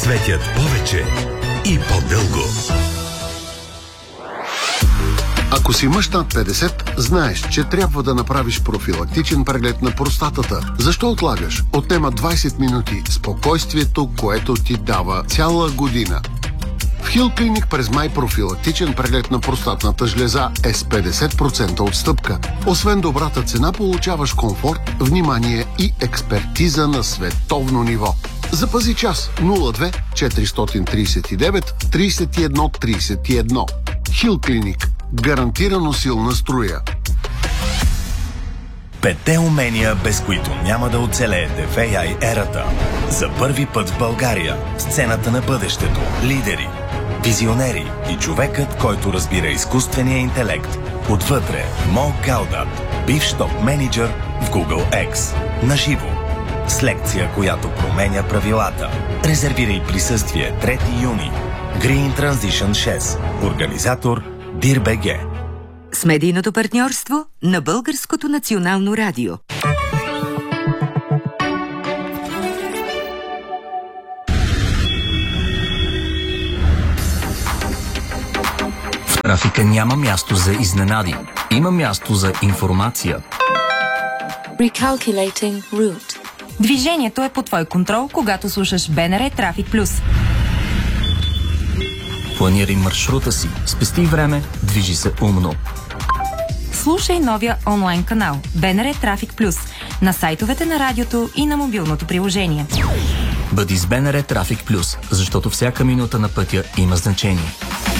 светят повече и по-дълго. Ако си мъж над 50, знаеш, че трябва да направиш профилактичен преглед на простатата. Защо отлагаш? Отнема 20 минути спокойствието, което ти дава цяла година. В Хил Клиник през май профилактичен преглед на простатната жлеза е с 50% отстъпка. Освен добрата цена, получаваш комфорт, внимание и експертиза на световно ниво. Запази час 02 439 31 31. Хил Клиник. Гарантирано силна струя. 5 умения, без които няма да оцелеете в AI ерата. За първи път в България, сцената на бъдещето, лидери, визионери и човекът, който разбира изкуствения интелект. Отвътре Мо Галдат, бивш топ менеджер в Google X. Наживо. С лекция, която променя правилата. Резервирай присъствие 3 юни. Green Transition 6. Организатор Дир.бг. С медийното партньорство на Българското национално радио. В трафика няма място за изненади. Има място за информация. Recalculating route. Движението е под твой контрол, когато слушаш БНР Трафик Плюс. Планирай маршрута си, спести време, движи се умно. Слушай новия онлайн канал БНР Трафик Плюс на сайтовете на радиото и на мобилното приложение. Бъди с БНР Трафик Плюс, защото всяка минута на пътя има значение.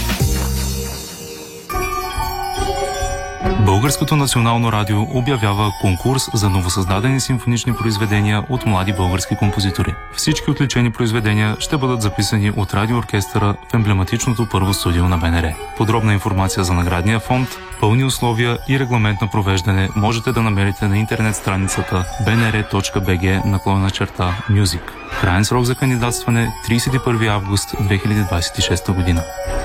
Българското национално радио обявява конкурс за новосъздадени симфонични произведения от млади български композитори. Всички отличени произведения ще бъдат записани от радиооркестъра в емблематичното първо студио на БНР. Подробна информация за наградния фонд, пълни условия и регламент на провеждане можете да намерите на интернет страницата bnr.bg/music. Краен срок за кандидатстване 31 август 2026 година.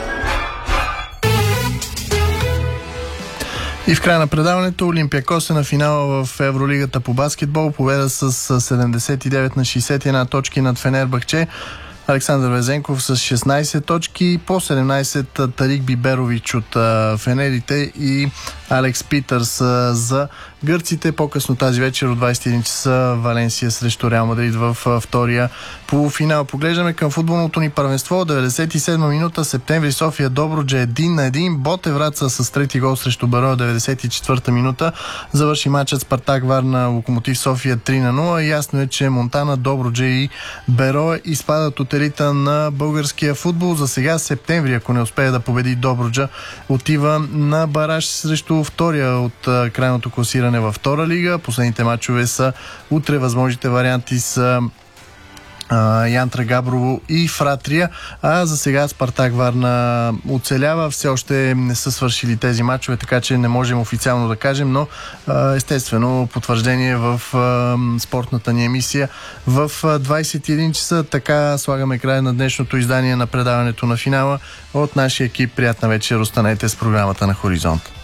И в края на предаването Олимпиакос е на финала в Евролигата по баскетбол. Победа с 79 на 61 точки над Фенербахче. Александър Везенков с 16 точки, по 17 Тарик Биберович от Фенерите и Алекс Питърс за гърците. По-късно тази вечер от 21 часа Валенсия срещу Реал Мадрид в втория полуфинал. Поглеждаме към футболното ни първенство. 97 минута, Септември, София Добруджа 1-1. Ботев Враца с трети гол срещу Бароя 94-та минута. Завърши матчът Спартак Варна Локомотив София 3-0. Ясно е, че Монтана, Добруджа и Бероя изпадат от елита на българския футбол. За сега Септември, ако не успее да победи Добруджа, отива на бараж срещу втория от крайното класиране във втора лига. Последните матчове са утре. Възможните варианти са Янтра Габрово и Фратрия. А за сега Спартак Варна оцелява. Все още не са свършили тези матчове, така че не можем официално да кажем, но естествено потвърждение в спортната ни емисия в 21 часа. Така слагаме край на днешното издание на предаването на финала. От нашия екип приятна вечер. Останете с програмата на Хоризонт.